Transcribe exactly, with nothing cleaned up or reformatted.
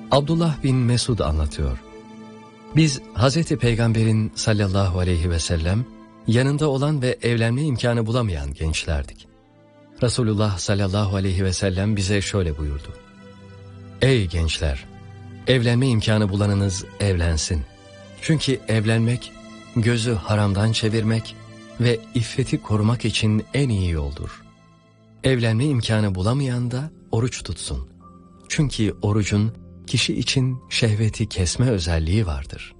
Abdullah bin Mesud anlatıyor. Biz Hazreti Peygamber'in sallallahu aleyhi ve sellem yanında olan ve evlenme imkanı bulamayan gençlerdik. Resulullah sallallahu aleyhi ve sellem bize şöyle buyurdu. Ey gençler! Evlenme imkanı bulanınız evlensin. Çünkü evlenmek, gözü haramdan çevirmek ve iffeti korumak için en iyi yoldur. Evlenme imkanı bulamayan da oruç tutsun. Çünkü orucun kişi için şehveti kesme özelliği vardır.